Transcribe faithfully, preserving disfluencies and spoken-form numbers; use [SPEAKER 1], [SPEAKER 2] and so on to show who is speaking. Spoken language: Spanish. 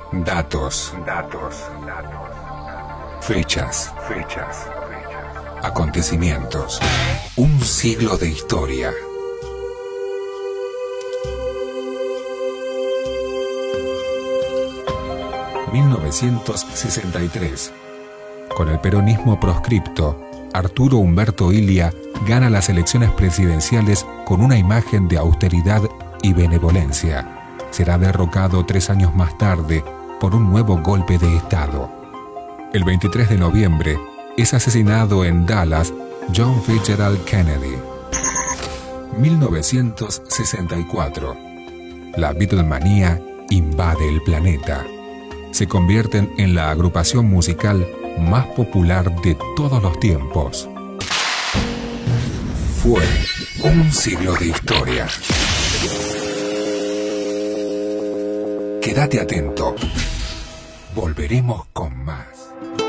[SPEAKER 1] Datos, datos, datos. Fechas, fechas, fechas. Acontecimientos. Un siglo de historia. mil novecientos sesenta y tres. Con el peronismo proscripto, Arturo Humberto Illia gana las elecciones presidenciales con una imagen de austeridad y benevolencia. Será derrocado tres años más tarde por un nuevo golpe de Estado. El veintitrés de noviembre es asesinado en Dallas John Fitzgerald Kennedy. mil novecientos sesenta y cuatro. La Beatlemanía invade el planeta. Se convierten en la agrupación musical más popular de todos los tiempos. Fue un siglo de historia. Quédate atento. Volveremos con más.